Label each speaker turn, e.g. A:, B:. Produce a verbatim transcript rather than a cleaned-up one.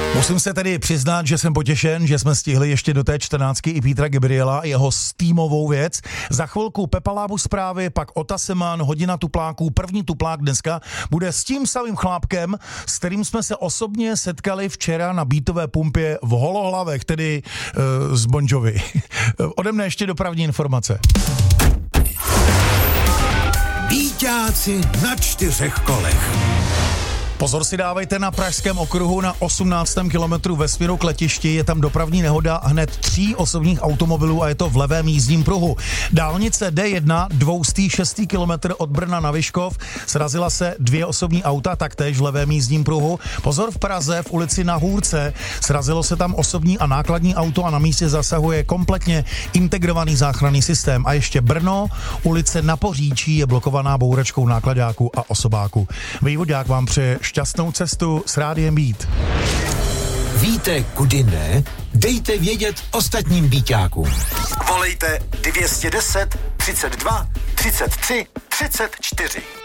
A: Musím se tedy přiznat, že jsem potěšen, že jsme stihli ještě do té čtrnáctky i Petra Gabriela a jeho týmovou věc. Za chvilku Pepa Lábu zprávy, pak Ota Seman, hodina tupláků, první tuplák dneska bude s tím samým chlápkem, s kterým jsme se osobně setkali včera na beatové pumpě v Holohlavech, tedy uh, z Bon Jovi. Ode mne ještě dopravní informace.
B: Býťáci na čtyřech kolech.
A: Pozor si dávejte, na Pražském okruhu na osmnáctém kilometru ve směru k letišti je tam dopravní nehoda hned tří osobních automobilů a je to v levém jízdním pruhu. Dálnice D jedna, dvě stě šest kilometr od Brna na Vyškov, srazila se dvě osobní auta, taktéž v levém jízdním pruhu. Pozor v Praze, v ulici Na Hůrce, srazilo se tam osobní a nákladní auto a na místě zasahuje kompletně integrovaný záchranný systém. A ještě Brno, ulice Na Poříčí je blokovaná bouračkou nákladáků a osobáků. Vývodák vám přeje šťastnou cestu s Rádiem Beat.
B: Víte, kudy ne? Dejte vědět ostatním býťákům.
C: Volejte dvě stě deset, třicet dva, třicet tři, třicet čtyři.